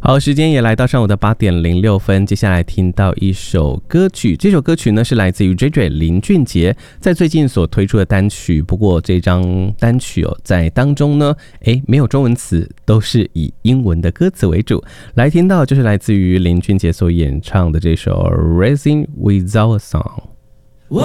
好，时间也来到上午的8:06，接下来听到一首歌曲，这首歌曲呢是来自于 JJ 林俊杰在最近所推出的单曲，不过这张单曲在当中呢没有中文词，都是以英文的歌词为主。来听到就是来自于林俊杰所演唱的这首 Rising Without a Song。